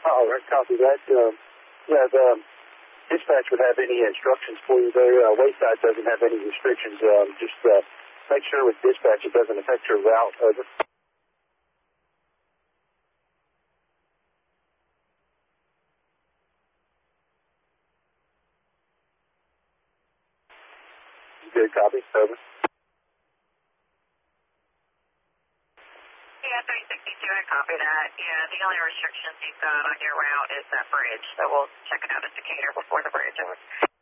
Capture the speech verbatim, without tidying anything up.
All right, copy that. Um, yeah, the dispatch would have any instructions for you there. Uh, Wayside doesn't have any restrictions. Um, just uh, make sure with dispatch it doesn't affect your route. Over. Good copy. Over. Yeah, three sixty-two, I copy that. Yeah, the only restrictions you've got on your route is that bridge, so we'll check it out at Decatur before the bridge. Over.